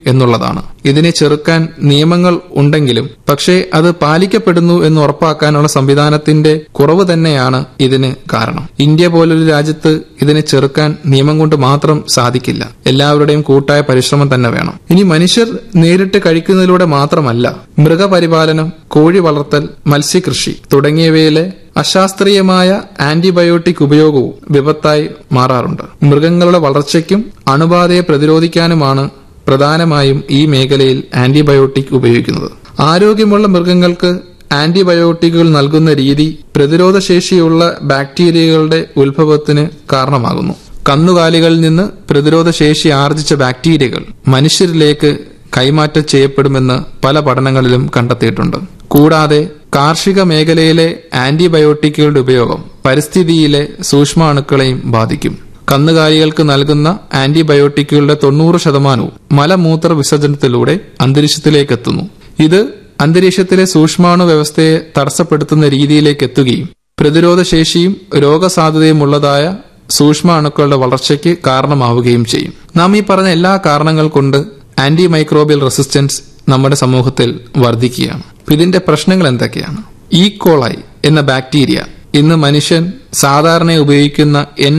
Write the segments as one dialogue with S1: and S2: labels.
S1: എന്നുള്ളതാണ്. ഇതിനെ ചെറുക്കാൻ നിയമങ്ങൾ ഉണ്ടെങ്കിലും പക്ഷേ അത് പാലിക്കപ്പെടുന്നു എന്ന് ഉറപ്പാക്കാനുള്ള സംവിധാനത്തിന്റെ കുറവ് തന്നെയാണ് ഇതിന് കാരണം. ഇന്ത്യ പോലൊരു രാജ്യത്ത് ഇതിനെ ചെറുക്കാൻ നിയമം കൊണ്ട് മാത്രം സാധിക്കില്ല. എല്ലാവരുടെയും കൂട്ടായ പരിശ്രമം തന്നെ വേണം. ഇനി മനുഷ്യർ നേരിട്ട് കഴിക്കുന്നതിലൂടെ മാത്രമല്ല, മൃഗപരിപാലനം, കോഴി വളർത്തൽ, മത്സ്യകൃഷി തുടങ്ങിയവയിലെ അശാസ്ത്രീയമായ ആന്റിബയോട്ടിക് ഉപയോഗവും വിപത്തായി മാറാറുണ്ട്. മൃഗങ്ങളുടെ വളർച്ചയ്ക്കും അണുബാധയെ പ്രതിരോധിക്കാനുമാണ് പ്രധാനമായും ഈ മേഖലയിൽ ആന്റിബയോട്ടിക് ഉപയോഗിക്കുന്നത്. ആരോഗ്യമുള്ള മൃഗങ്ങൾക്ക് ആന്റിബയോട്ടിക്കുകൾ നൽകുന്ന രീതി പ്രതിരോധശേഷിയുള്ള ബാക്ടീരിയകളുടെ ഉത്ഭവത്തിന് കാരണമാകുന്നു. കന്നുകാലികളിൽ നിന്ന് പ്രതിരോധശേഷി ആർജിച്ച ബാക്ടീരിയകൾ മനുഷ്യരിലേക്ക് കൈമാറ്റം ചെയ്യപ്പെടുമെന്ന് പല പഠനങ്ങളിലും കണ്ടെത്തിയിട്ടുണ്ട്. കൂടാതെ കാർഷിക മേഖലയിലെ ആന്റിബയോട്ടിക്കുകളുടെ ഉപയോഗം പരിസ്ഥിതിയിലെ സൂക്ഷ്മാണുക്കളെയും ബാധിക്കും. കന്നുകാലികൾക്ക് നൽകുന്ന ആന്റിബയോട്ടിക്കുകളുടെ 90% മലമൂത്ര വിസർജനത്തിലൂടെ അന്തരീക്ഷത്തിലേക്ക് എത്തുന്നു. ഇത് അന്തരീക്ഷത്തിലെ സൂക്ഷ്മാണു വ്യവസ്ഥയെ തടസ്സപ്പെടുത്തുന്ന രീതിയിലേക്ക് എത്തുകയും പ്രതിരോധശേഷിയും രോഗസാധ്യതയുമുള്ളതായ സൂക്ഷ്മാണുക്കളുടെ വളർച്ചയ്ക്ക് കാരണമാവുകയും ചെയ്യും. നാം ഈ പറഞ്ഞ എല്ലാ കാരണങ്ങൾ കൊണ്ട് ആന്റി മൈക്രോബിയൽ റെസിസ്റ്റൻസ് നമ്മുടെ സമൂഹത്തിൽ വർദ്ധിക്കുകയാണ്. ഇതിന്റെ പ്രശ്നങ്ങൾ എന്തൊക്കെയാണ്? ഈക്കോളൈ എന്ന ബാക്ടീരിയ ഇന്ന് മനുഷ്യൻ സാധാരണ ഉപയോഗിക്കുന്ന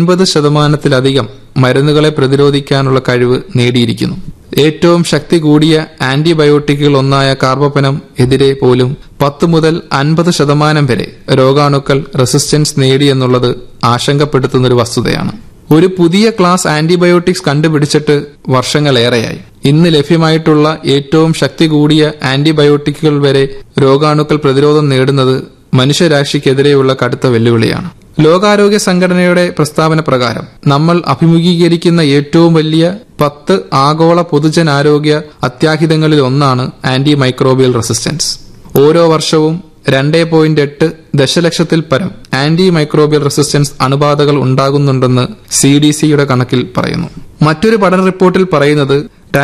S1: 80% മരുന്നുകളെ പ്രതിരോധിക്കാനുള്ള കഴിവ് നേടിയിരിക്കുന്നു. ഏറ്റവും ശക്തി കൂടിയ ആന്റിബയോട്ടിക്കുകൾ ഒന്നായ കാർബപ്പനം എതിരെ പോലും 10 മുതൽ 50% വരെ രോഗാണുക്കൾ റെസിസ്റ്റൻസ് നേടിയെന്നുള്ളത് ആശങ്കപ്പെടുത്തുന്നൊരു വസ്തുതയാണ്. ഒരു പുതിയ ക്ലാസ് ആന്റിബയോട്ടിക്സ് കണ്ടുപിടിച്ചിട്ട് വർഷങ്ങളേറെയായി. ഇന്ന് ലഭ്യമായിട്ടുള്ള ഏറ്റവും ശക്തി കൂടിയ ആന്റിബയോട്ടിക്കുകൾ വരെ രോഗാണുക്കൾ പ്രതിരോധം നേടുന്നത് മനുഷ്യരാശിക്കെതിരെയുള്ള കടുത്ത വെല്ലുവിളിയാണ്. ലോകാരോഗ്യ സംഘടനയുടെ പ്രസ്താവന പ്രകാരം നമ്മൾ അഭിമുഖീകരിക്കുന്ന ഏറ്റവും വലിയ 10 ആഗോള പൊതുജനാരോഗ്യ അത്യാഹിതങ്ങളിൽ ഒന്നാണ് ആന്റി മൈക്രോബിയൽ റെസിസ്റ്റൻസ്. ഓരോ വർഷവും 2.8 ദശലക്ഷത്തിൽ പരം ആന്റി മൈക്രോബിയൽ റെസിസ്റ്റൻസ് അണുബാധകൾ ഉണ്ടാകുന്നുണ്ടെന്ന് CDCയുടെ കണക്കിൽ പറയുന്നു. മറ്റൊരു പഠന റിപ്പോർട്ടിൽ പറയുന്നത്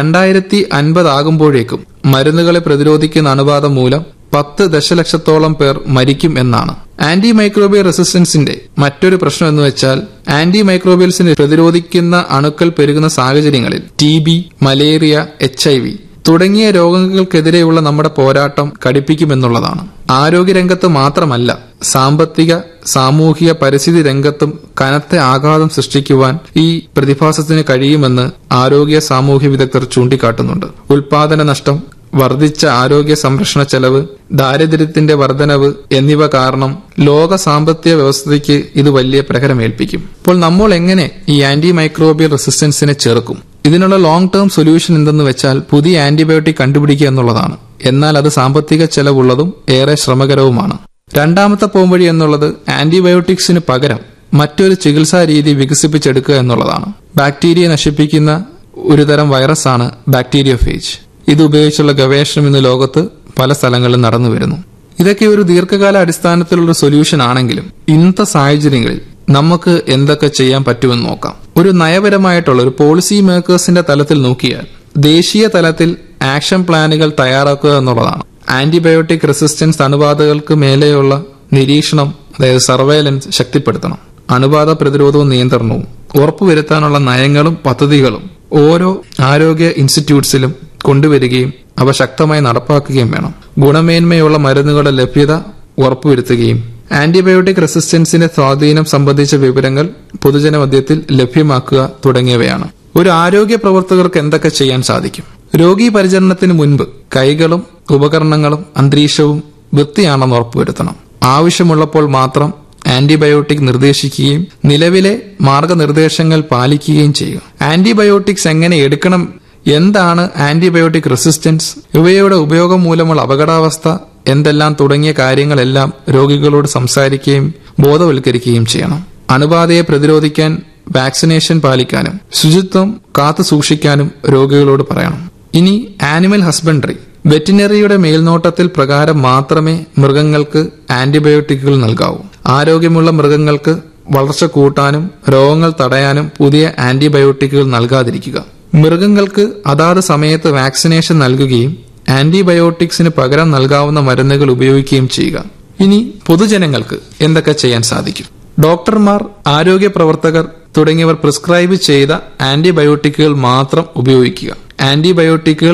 S1: 2050 ആകുമ്പോഴേക്കും മരുന്നുകളെ പ്രതിരോധിക്കുന്ന അണുബാധ മൂലം 10 ദശലക്ഷത്തോളം പേർ മരിക്കും എന്നാണ്. ആന്റി മൈക്രോബിയൽ റെസിസ്റ്റൻസിന്റെ മറ്റൊരു പ്രശ്നം എന്ന് വെച്ചാൽ ആന്റി മൈക്രോബിയൽസിനെ പ്രതിരോധിക്കുന്ന അണുക്കൾ പെരുകുന്ന സാഹചര്യങ്ങളിൽ TB, മലേറിയ, HIV തുടങ്ങിയ രോഗങ്ങൾക്കെതിരെയുള്ള നമ്മുടെ പോരാട്ടം കടുപ്പിക്കുമെന്നുള്ളതാണ്. ആരോഗ്യരംഗത്ത് മാത്രമല്ല, സാമ്പത്തിക, സാമൂഹിക, പരിസ്ഥിതി രംഗത്തും കനത്ത ആഘാതം സൃഷ്ടിക്കുവാൻ ഈ പ്രതിഭാസത്തിന് കഴിയുമെന്ന് ആരോഗ്യ സാമൂഹ്യ വിദഗ്ധർ ചൂണ്ടിക്കാട്ടുന്നുണ്ട്. ഉൽപാദന നഷ്ടം, വർദ്ധിച്ച ആരോഗ്യ സംരക്ഷണ ചെലവ്, ദാരിദ്ര്യത്തിന്റെ വർധനവ് എന്നിവ കാരണം ലോക സാമ്പത്തിക വ്യവസ്ഥയ്ക്ക് ഇത് വലിയ പ്രഹരമേൽപ്പിക്കും. അപ്പോൾ നമ്മൾ എങ്ങനെ ഈ ആന്റി മൈക്രോബിയൽ റെസിസ്റ്റൻസിനെ ചെറുക്കും? ഇതിനുള്ള ലോങ് ടേം സൊല്യൂഷൻ എന്തെന്ന് വെച്ചാൽ പുതിയ ആന്റിബയോട്ടിക് കണ്ടുപിടിക്കുക എന്നുള്ളതാണ്. എന്നാൽ അത് സാമ്പത്തിക ചെലവുള്ളതും ഏറെ ശ്രമകരവുമാണ്. രണ്ടാമത്തെ പോംവഴി എന്നുള്ളത് ആന്റിബയോട്ടിക്സിന് പകരം മറ്റൊരു ചികിത്സാ രീതി വികസിപ്പിച്ചെടുക്കുക എന്നുള്ളതാണ്. ബാക്ടീരിയ നശിപ്പിക്കുന്ന ഒരുതരം വൈറസാണ് ബാക്ടീരിയോഫേജ്. ഇത് ഉപയോഗിച്ചുള്ള ഗവേഷണം ഇന്ന് ലോകത്ത് പല സ്ഥലങ്ങളിലും നടന്നു വരുന്നു. ഇതൊക്കെ ഒരു ദീർഘകാല അടിസ്ഥാനത്തിലുള്ള സൊല്യൂഷൻ ആണെങ്കിലും ഇന്നത്തെ സാഹചര്യങ്ങളിൽ നമുക്ക് എന്തൊക്കെ ചെയ്യാൻ പറ്റുമെന്ന് നോക്കാം. ഒരു നയപരമായിട്ടുള്ള ഒരു പോളിസി മേക്കേഴ്സിന്റെ തലത്തിൽ നോക്കിയാൽ ദേശീയ തലത്തിൽ ആക്ഷൻ പ്ലാനുകൾ തയ്യാറാക്കുക എന്നുള്ളതാണ്. ആന്റിബയോട്ടിക് റെസിസ്റ്റൻസ് അണുബാധകൾക്ക് മേലെയുള്ള നിരീക്ഷണം, അതായത് സർവൈലൻസ് ശക്തിപ്പെടുത്തണം. അണുബാധ പ്രതിരോധവും നിയന്ത്രണവും ഉറപ്പുവരുത്താനുള്ള നയങ്ങളും പദ്ധതികളും ഓരോ ആരോഗ്യ ഇൻസ്റ്റിറ്റ്യൂട്ട്സിലും കൊണ്ടുവരികയും അവ ശക്തമായി നടപ്പാക്കുകയും വേണം. ഗുണമേന്മയുള്ള മരുന്നുകളുടെ ലഭ്യത ഉറപ്പുവരുത്തുകയും ആന്റിബയോട്ടിക് റെസിസ്റ്റൻസിന്റെ സ്വാധീനം സംബന്ധിച്ച വിവരങ്ങൾ പൊതുജനമധ്യത്തിൽ ലഭ്യമാക്കുക തുടങ്ങിയവയാണ്. ഒരു ആരോഗ്യ പ്രവർത്തകർക്ക് എന്തൊക്കെ ചെയ്യാൻ സാധിക്കും? രോഗി പരിചരണത്തിന് മുൻപ് കൈകളും ഉപകരണങ്ങളും അന്തരീക്ഷവും വൃത്തിയാണെന്ന് ഉറപ്പുവരുത്തണം. ആവശ്യമുള്ളപ്പോൾ മാത്രം ആന്റിബയോട്ടിക് നിർദ്ദേശിക്കുകയും നിലവിലെ മാർഗനിർദ്ദേശങ്ങൾ പാലിക്കുകയും ചെയ്യുക. ആന്റിബയോട്ടിക്സ് എങ്ങനെ എടുക്കണം, എന്താണ് ആന്റിബയോട്ടിക് റെസിസ്റ്റൻസ്, ഇവയുടെ ഉപയോഗം മൂലമുള്ള അപകടാവസ്ഥ എന്തെല്ലാം തുടങ്ങിയ കാര്യങ്ങളെല്ലാം രോഗികളോട് സംസാരിക്കുകയും ബോധവൽക്കരിക്കുകയും ചെയ്യണം. അണുബാധയെ പ്രതിരോധിക്കാൻ വാക്സിനേഷൻ പാലിക്കാനും ശുചിത്വം കാത്തു സൂക്ഷിക്കാനും രോഗികളോട് പറയണം. ഇനി ആനിമൽ ഹസ്ബൻഡറി, വെറ്റിനറിയുടെ മേൽനോട്ടത്തിൽ പ്രകാരം മാത്രമേ മൃഗങ്ങൾക്ക് ആന്റിബയോട്ടിക്കുകൾ നൽകാവൂ. ആരോഗ്യമുള്ള മൃഗങ്ങൾക്ക് വളർച്ച കൂട്ടാനും രോഗങ്ങൾ തടയാനും പുതിയ ആന്റിബയോട്ടിക്കുകൾ നൽകാതിരിക്കുക. മൃഗങ്ങൾക്ക് അതാത് സമയത്ത് വാക്സിനേഷൻ നൽകുകയും ആന്റിബയോട്ടിക്സിന് പകരം നൽകാവുന്ന മരുന്നുകൾ ഉപയോഗിക്കുകയും ചെയ്യുക. ഇനി പൊതുജനങ്ങൾക്ക് എന്തൊക്കെ ചെയ്യാൻ സാധിക്കും? ഡോക്ടർമാർ, ആരോഗ്യ പ്രവർത്തകർ തുടങ്ങിയവർ പ്രിസ്ക്രൈബ് ചെയ്ത ആന്റിബയോട്ടിക്കുകൾ മാത്രം ഉപയോഗിക്കുക. ആന്റിബയോട്ടിക്കുകൾ